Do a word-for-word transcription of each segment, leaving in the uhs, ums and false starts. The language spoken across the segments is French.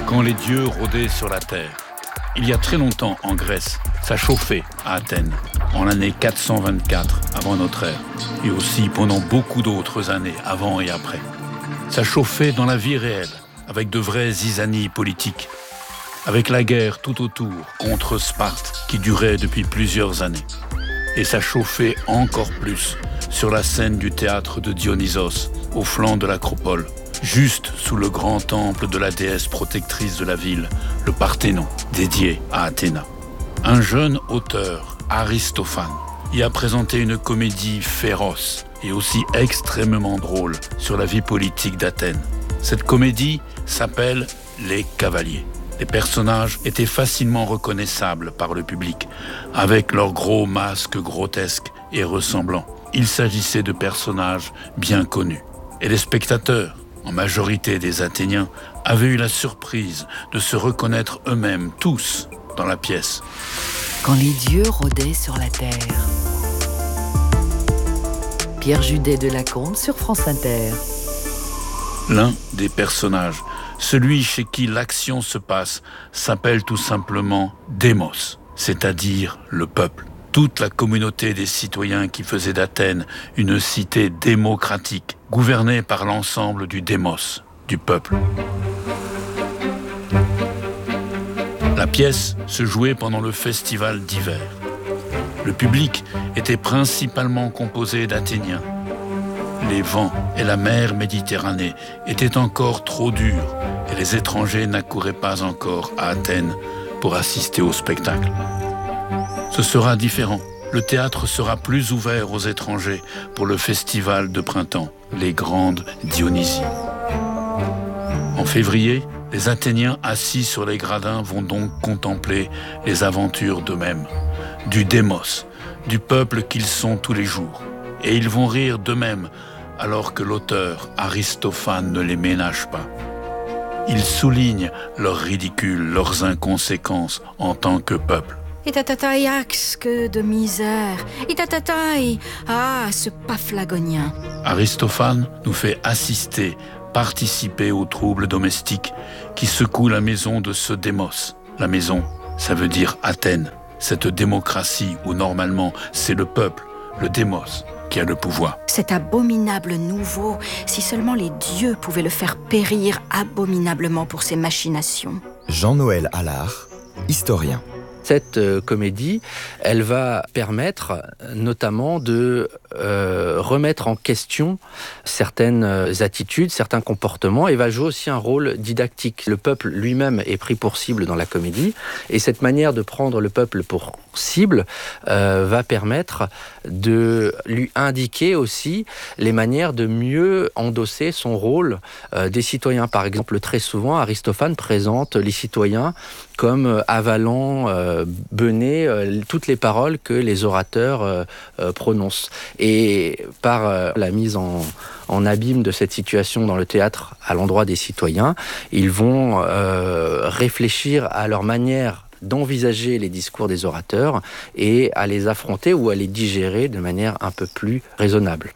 quand les dieux rôdaient sur la terre. Il y a très longtemps en Grèce, ça chauffait à Athènes, en l'année quatre cent vingt-quatre avant notre ère, et aussi pendant beaucoup d'autres années avant et après. Ça chauffait dans la vie réelle, avec de vraies zizanies politiques, avec la guerre tout autour contre Sparte qui durait depuis plusieurs années. Et ça chauffait encore plus sur la scène du théâtre de Dionysos, au flanc de l'acropole, juste sous le grand temple de la déesse protectrice de la ville, le Parthénon, dédié à Athéna. Un jeune auteur, Aristophane, y a présenté une comédie féroce et aussi extrêmement drôle sur la vie politique d'Athènes. Cette comédie s'appelle « Les Cavaliers ». Les personnages étaient facilement reconnaissables par le public, avec leurs gros masques grotesques et ressemblants. Il s'agissait de personnages bien connus. Et les spectateurs, en majorité des Athéniens, avaient eu la surprise de se reconnaître eux-mêmes, tous, dans la pièce. Quand les dieux rôdaient sur la terre. Pierre Judet de Lacombe sur France Inter. L'un des personnages, celui chez qui l'action se passe, s'appelle tout simplement Démos, c'est-à-dire le peuple. Toute la communauté des citoyens qui faisaient d'Athènes une cité démocratique, gouvernée par l'ensemble du démos, du peuple. La pièce se jouait pendant le festival d'hiver. Le public était principalement composé d'Athéniens. Les vents et la mer Méditerranée étaient encore trop durs et les étrangers n'accouraient pas encore à Athènes pour assister au spectacle. Ce sera différent. Le théâtre sera plus ouvert aux étrangers pour le festival de printemps, les Grandes Dionysies. En février, les Athéniens assis sur les gradins vont donc contempler les aventures d'eux-mêmes, du démos, du peuple qu'ils sont tous les jours. Et ils vont rire d'eux-mêmes alors que l'auteur Aristophane ne les ménage pas. Il souligne leur ridicule, leurs inconséquences en tant que peuple. Itatataïax, que de misère. Itatataï, ah, ce paphlagonien. Aristophane nous fait assister, participer aux troubles domestiques qui secouent la maison de ce démos. La maison, ça veut dire Athènes, cette démocratie où normalement c'est le peuple, le démos, qui a le pouvoir. Cet abominable nouveau, si seulement les dieux pouvaient le faire périr abominablement pour ses machinations. Jean-Noël Allard, historien. Cette euh, comédie, elle va permettre notamment de euh, remettre en question certaines attitudes, certains comportements, et va jouer aussi un rôle didactique. Le peuple lui-même est pris pour cible dans la comédie, et cette manière de prendre le peuple pour cible euh, va permettre de lui indiquer aussi les manières de mieux endosser son rôle euh, des citoyens. Par exemple, très souvent, Aristophane présente les citoyens comme euh, avalant, euh, bener euh, toutes les paroles que les orateurs euh, euh, prononcent. Et par euh, la mise en, en abîme de cette situation dans le théâtre à l'endroit des citoyens, ils vont euh, réfléchir à leur manière d'envisager les discours des orateurs et à les affronter ou à les digérer de manière un peu plus raisonnable.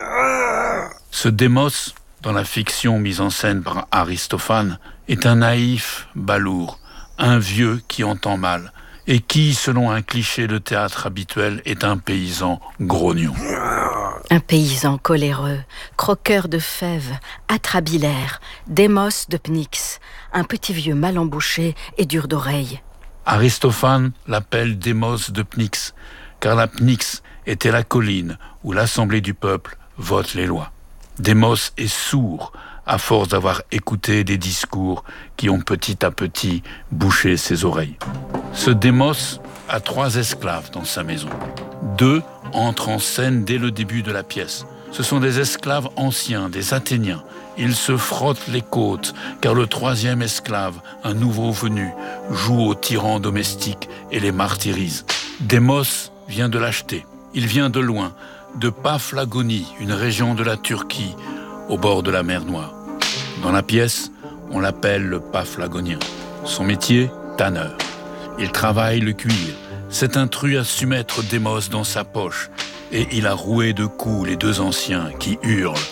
Ce démos, dans la fiction mise en scène par Aristophane, est un naïf balourd, un vieux qui entend mal, et qui, selon un cliché de théâtre habituel, est un paysan grognon. Un paysan coléreux, croqueur de fèves, atrabilaire, démos de Pnyx, un petit vieux mal embouché et dur d'oreille. Aristophane l'appelle Démos de Pnyx, car la Pnyx était la colline où l'assemblée du peuple vote les lois. Démos est sourd à force d'avoir écouté des discours qui ont petit à petit bouché ses oreilles. Ce Démos a trois esclaves dans sa maison. Deux entrent en scène dès le début de la pièce. Ce sont des esclaves anciens, des Athéniens. Ils se frottent les côtes, car le troisième esclave, un nouveau venu, joue aux tyrans domestiques et les martyrise. Démos vient de l'acheter. Il vient de loin, de Paphlagonie, une région de la Turquie, au bord de la mer Noire. Dans la pièce, on l'appelle le Paphlagonien. Son métier, tanneur. Il travaille le cuir. Cet intrus a su mettre Démos dans sa poche, et il a roué de coups les deux anciens qui hurlent